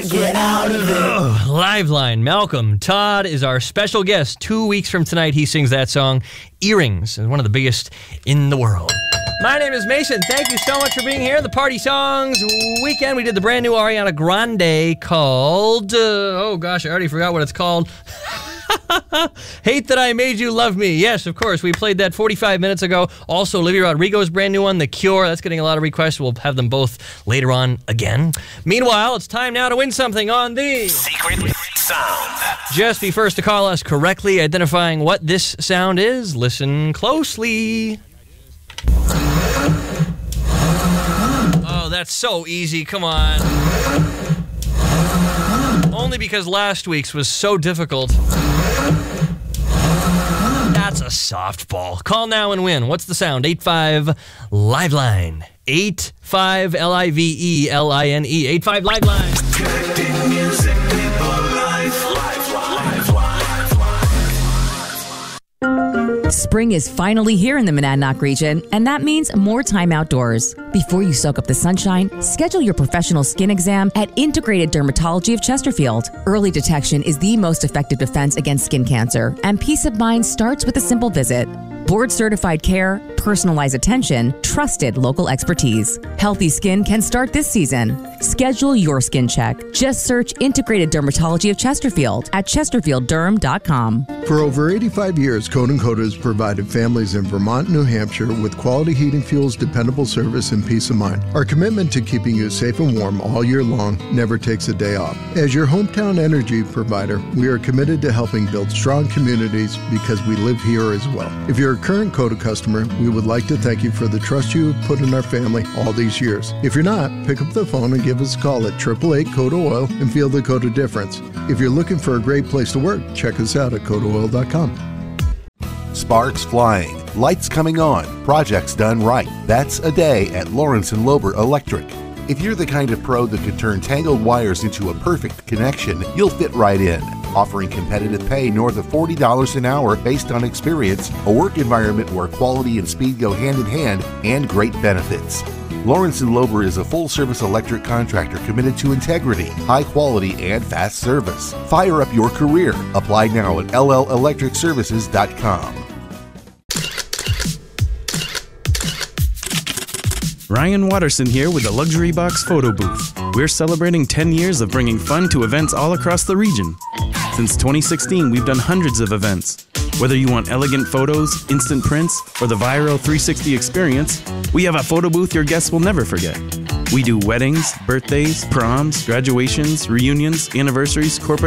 can't get out of it. Liveline. Malcolm Todd is our special guest. 2 weeks from tonight, he sings that song, Earrings, one of the biggest in the world. My name is Mason. Thank you so much for being here. The Party Songs Weekend. We did the brand new Ariana Grande called, I already forgot what it's called. Hate That I Made You Love Me. Yes, of course. We played that 45 minutes ago. Also, Olivia Rodrigo's brand new one, The Cure. That's getting a lot of requests. We'll have them both later on again. Meanwhile, it's time now to win something on the Secret Sound. Just be first to call us correctly, identifying what this sound is. Listen closely. Oh, that's so easy. Come on. Only because last week's was so difficult. That's a softball. Call now and win. What's the sound? 85 Liveline. 85 Liveline. 85 Liveline. Connecting music, people, life. Spring is finally here in the Monadnock region, and that means more time outdoors. Before you soak up the sunshine, schedule your professional skin exam at Integrated Dermatology of Chesterfield. Early detection is the most effective defense against skin cancer, and peace of mind starts with a simple visit. Board-certified care, personalized attention, trusted local expertise. Healthy skin can start this season. Schedule your skin check. Just search Integrated Dermatology of Chesterfield at chesterfieldderm.com. For over 85 years, Code & Coda has provided families in Vermont, New Hampshire with quality heating fuels, dependable service, and peace of mind. Our commitment to keeping you safe and warm all year long never takes a day off. As your hometown energy provider, we are committed to helping build strong communities because we live here as well. If you're a current Coda customer, we would like to thank you for the trust you have put in our family all these years. If you're not, pick up the phone and give us a call at 888-CODA-OIL and feel the Coda difference. If you're looking for a great place to work, check us out at CodaOil.com. Sparks flying, lights coming on, projects done right. That's a day at Lawrence & Lober Electric. If you're the kind of pro that can turn tangled wires into a perfect connection, you'll fit right in. Offering competitive pay north of $40 an hour based on experience, a work environment where quality and speed go hand in hand, and great benefits. Lawrence & Lober is a full-service electric contractor committed to integrity, high quality, and fast service. Fire up your career. Apply now at LLElectricServices.com. Ryan Watterson here with the Luxury Box Photo Booth. We're celebrating 10 years of bringing fun to events all across the region. Since 2016, we've done hundreds of events. Whether you want elegant photos, instant prints, or the viral 360 experience, we have a photo booth your guests will never forget. We do weddings, birthdays, proms, graduations, reunions, anniversaries, corporate